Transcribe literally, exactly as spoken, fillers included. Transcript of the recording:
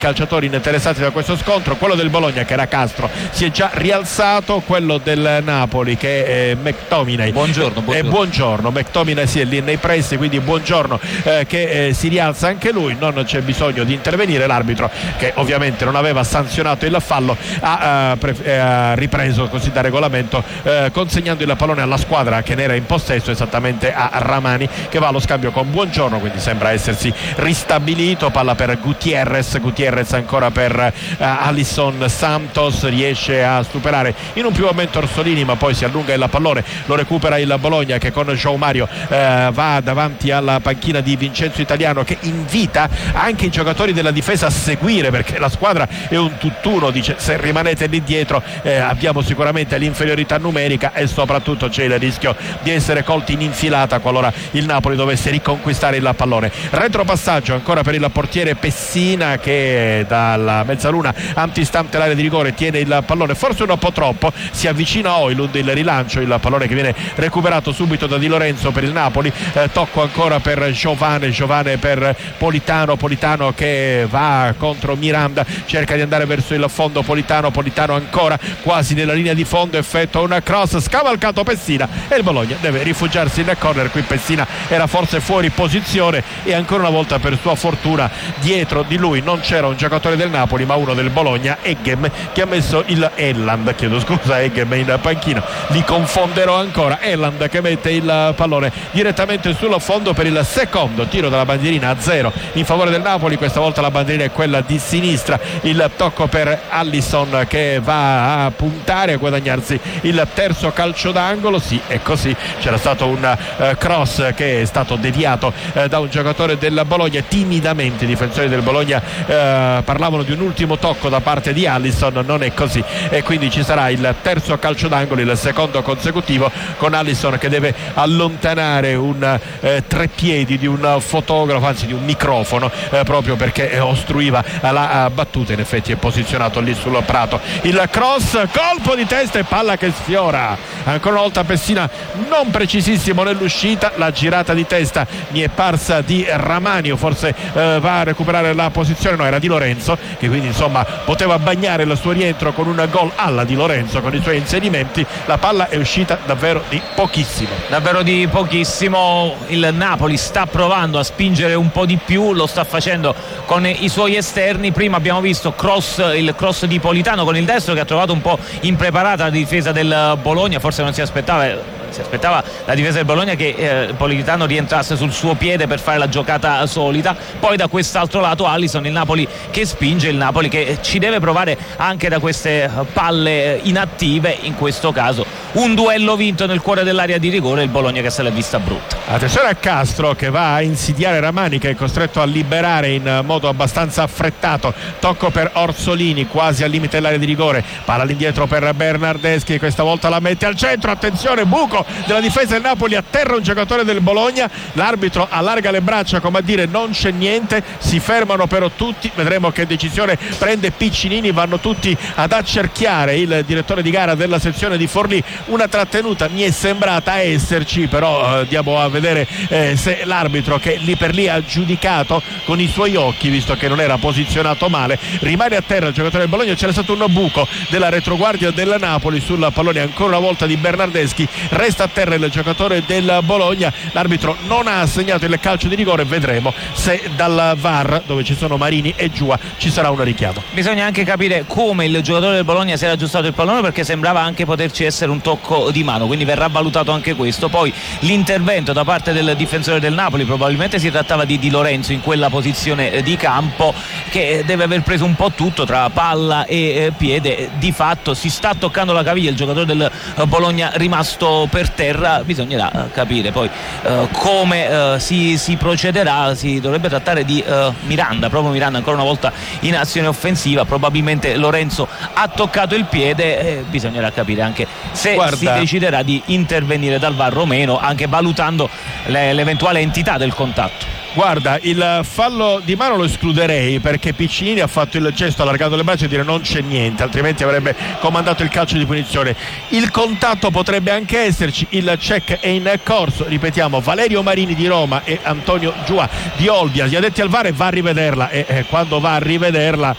calciatori interessati da questo scontro. Quello del Bologna, che era Castro, si è già rialzato. Quello del Napoli, che è McTominay, buongiorno, buongiorno. Eh, buongiorno McTominay, sì, è lì nei pressi, quindi buongiorno, eh, che eh, si rialza anche lui. Non c'è bisogno di intervenire. L'arbitro, che ovviamente non aveva sanzionato il fallo, ha, uh, pre- eh, ha ripreso così da regolamento, eh, consegnando il pallone alla squadra che ne era in possesso, esattamente a Ramani, che va allo scambio con Buongiorno, quindi sembra essersi ristabilito. Palla per Gutierrez Gutierrez ancora per uh, Alisson Santos, riesce a superare in un primo momento Orsolini, ma poi si allunga il pallone, lo recupera il Bologna, che con João Mario uh, va davanti alla panchina di Vincenzo Italiano, che invita anche i giocatori della difesa a seguire, perché la squadra è un tutt'uno. Dice: se rimanete lì dietro eh, abbiamo sicuramente l'inferiorità numerica e soprattutto c'è il rischio di essere colti in infilata qualora il Napoli dovesse riconquistare il pallone. Retropassaggio ancora per il portiere Pessina, che dalla mezzaluna antistante l'area di rigore tiene il pallone forse un po' troppo, si avvicina a Højlund, il rilancio, il pallone che viene recuperato subito da Di Lorenzo per il Napoli. Eh, tocco ancora per Giovane Giovane per Politano Politano che va contro Miranda, cerca di andare verso il fondo. Politano Politano ancora quasi nella linea di fondo, effettua una cross, scavalcato Pessina e il Bologna deve rifugiarsi nel corner. Qui Pessina era forse fuori posizione e ancora una volta, per sua fortuna, dietro di lui non c'era un giocatore del Napoli ma uno del Bologna, Eggem, che ha messo il Elland, chiedo scusa, Eggem in panchina, li confonderò ancora. Elland che mette il pallone direttamente sul fondo per il secondo tiro della bandierina a zero in favore del Napoli. Questa volta la bandierina è quella di sinistra. Il tocco per Alisson, che va a puntare, a guadagnarsi il terzo calcio d'angolo. Sì, è così, c'era stato un uh, cross che è stato deviato uh, da un giocatore del Bologna. Timidamente i difensori del Bologna uh, parlavano di un ultimo tocco da parte di Alisson, non è così e quindi ci sarà il terzo calcio d'angolo, il secondo consecutivo, con Alisson che deve allontanare un eh, treppiedi di un fotografo, anzi di un microfono, eh, proprio perché ostruiva la uh, battuta. In effetti è posizionato lì sul prato. Il cross, colpo di testa e palla che sfiora ancora una volta Pessina, non precisissimo nell'uscita. La girata di testa mi è parsa di Ramanio, forse eh, va a recuperare la posizione, no, era Di Lorenzo, che quindi insomma poteva bagnare il suo rientro con un gol alla Di Lorenzo con i suoi inserimenti. La palla è uscita davvero di pochissimo davvero di pochissimo. Il Napoli sta provando a spingere un po' di più, lo sta facendo con i suoi esterni. Prima abbiamo visto cross, il cross di Politano con il destro, che ha trovato un po' impreparata la difesa del Bologna, forse non si aspettava si aspettava la difesa del Bologna che eh, Politano rientrasse sul suo piede per fare la giocata solita. Poi da quest'altro lato Alisson, il Napoli che spinge, il Napoli che ci deve provare anche da queste palle inattive. In questo caso un duello vinto nel cuore dell'area di rigore, il Bologna che se l'è vista brutta. Attenzione a Castro che va a insidiare Ramani, che è costretto a liberare in modo abbastanza affrettato. Tocco per Orsolini quasi al limite dell'area di rigore, palla all'indietro per Bernardeschi, questa volta la mette al centro. Attenzione, buco della difesa del Napoli, a terra un giocatore del Bologna. L'arbitro allarga le braccia come a dire non c'è niente, si fermano però tutti, vedremo che decisione prende Piccinini. Vanno tutti ad accerchiare il direttore di gara della sezione di Forlì. Una trattenuta mi è sembrata esserci, però eh, andiamo a vedere eh, se l'arbitro, che lì per lì ha giudicato con i suoi occhi, visto che non era posizionato male, rimane a terra il giocatore del Bologna. C'era stato un buco della retroguardia del Napoli sul pallone ancora una volta di Bernardeschi, resta a terra il giocatore del Bologna. L'arbitro non ha assegnato il calcio di rigore, vedremo se dal V A R, dove ci sono Marini e Giua, ci sarà un richiamo. Bisogna anche capire come il giocatore del Bologna si era aggiustato il pallone, perché sembrava anche poterci essere un tocco di mano, quindi verrà valutato anche questo. Poi l'intervento da parte del difensore del Napoli, probabilmente si trattava di Di Lorenzo in quella posizione di campo, che deve aver preso un po' tutto tra palla e piede. Di fatto si sta toccando la caviglia il giocatore del Bologna rimasto per terra. Bisognerà capire poi uh, come uh, si, si procederà. Si dovrebbe trattare di uh, Miranda, proprio Miranda ancora una volta in azione offensiva. Probabilmente Lorenzo ha toccato il piede e bisognerà capire anche se Guarda. si deciderà di intervenire dal V A R o meno, anche valutando le, l'eventuale entità del contatto. Guarda, il fallo di mano lo escluderei, perché Piccinini ha fatto il gesto, allargato le braccia e dire non c'è niente, altrimenti avrebbe comandato il calcio di punizione. Il contatto potrebbe anche esserci, il check è in corso, ripetiamo, Valerio Marini di Roma e Antonio Giua di Olbia, gli addetti al V A R, e va a rivederla e eh, quando va a rivederla